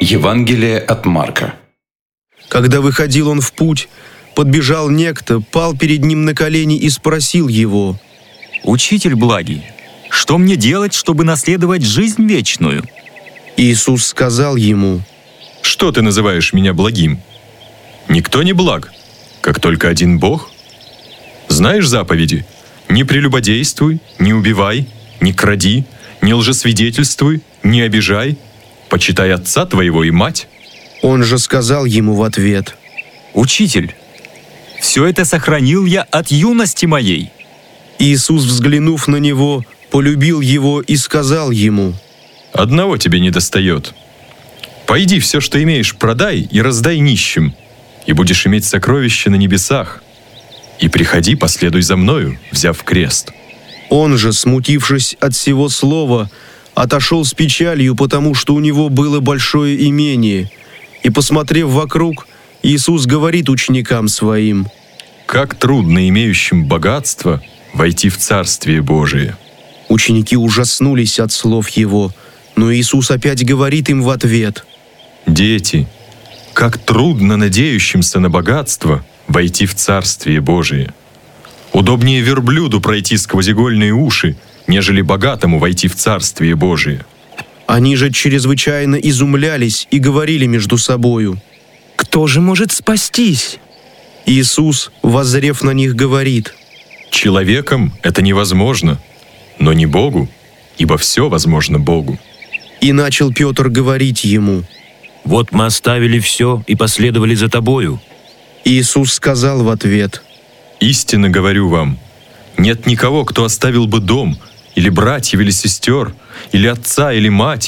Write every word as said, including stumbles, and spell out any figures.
Евангелие от Марка. Когда выходил он в путь, подбежал некто, пал перед ним на колени и спросил его: «Учитель благий, что мне делать, чтобы наследовать жизнь вечную?» Иисус сказал ему: «Что ты называешь меня благим? Никто не благ, как только один Бог. Знаешь заповеди? Не прелюбодействуй, не убивай, не кради, не лжесвидетельствуй, не обижай, почитай отца твоего и мать». Он же сказал ему в ответ: «Учитель, все это сохранил я от юности моей». Иисус, взглянув на него, полюбил его и сказал ему: «Одного тебе недостает. Пойди все, что имеешь, продай и раздай нищим, и будешь иметь сокровища на небесах. И приходи, последуй за мною, взяв крест». Он же, смутившись от сего слова, отошел с печалью, потому что у него было большое имение. И, посмотрев вокруг, Иисус говорит ученикам своим: «Как трудно имеющим богатство войти в Царствие Божие». Ученики ужаснулись от слов его, но Иисус опять говорит им в ответ: «Дети, как трудно надеющимся на богатство войти в Царствие Божие. Удобнее верблюду пройти сквозь игольные уши, нежели богатому войти в Царствие Божие». Они же чрезвычайно изумлялись и говорили между собою: «Кто же может спастись?» Иисус, воззрев на них, говорит: «Человеком это невозможно, но не Богу, ибо все возможно Богу». И начал Петр говорить ему: «Вот мы оставили все и последовали за тобою». Иисус сказал в ответ: «Истинно говорю вам, нет никого, кто оставил бы дом, или братьев, или сестер, или отца, или мать,